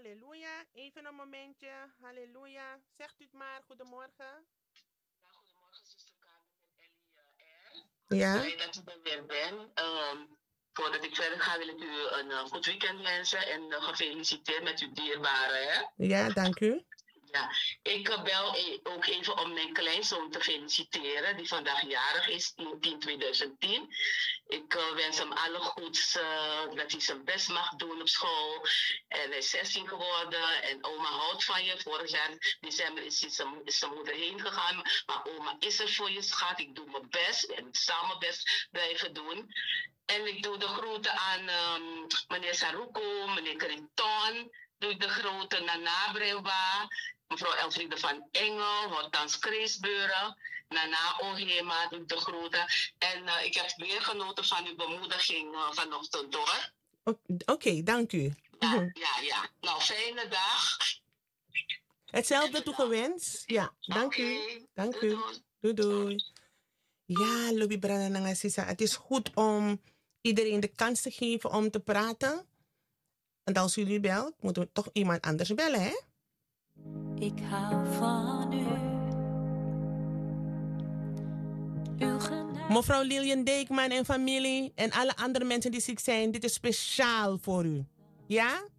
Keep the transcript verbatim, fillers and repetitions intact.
Halleluja. Even een momentje. Halleluja. Zegt u het maar. Goedemorgen. Ja, goedemorgen, zuster Carmen en Ellie uh, R. Ja. Blij dat ik er weer ben. Um, voordat ik verder ga, wil ik u een uh, goed weekend wensen en uh, gefeliciteerd met uw dierbare. Hè? Ja, dank u. Ja, ik uh, bel e- ook even om mijn kleinzoon te feliciteren, die vandaag jarig is, tien twintig tien. Ik uh, wens hem alle goeds, uh, dat hij zijn best mag doen op school. En hij is zestien geworden en oma houdt van je. Vorig jaar december is, is, zijn, is zijn moeder heen gegaan. Maar oma is er voor je, schat. Ik doe mijn best en ik zal mijn best blijven doen. En ik doe de groeten aan um, meneer Saruko, meneer Crinton. Doe ik de groeten Nana Brewa, mevrouw Elfriede van Engel, Hortans Kreesbeuren. Nana Ohema, doe ik de groeten. En uh, ik heb weer genoten van uw bemoediging uh, vanochtend hoor. Oké, okay, dank u. Ja, ja, ja. Nou, fijne dag. Hetzelfde toegewenst. Ja, dank okay. u. Dank doei, u. Doei, doei. Ja, Lobby Brana Sisa. Het is goed om iedereen de kans te geven om te praten. En als jullie belt, moeten we toch iemand anders bellen, hè? Ik hou van u. Uw genade. Mevrouw Lilian Deekman en familie en alle andere mensen die ziek zijn, dit is speciaal voor u. Ja?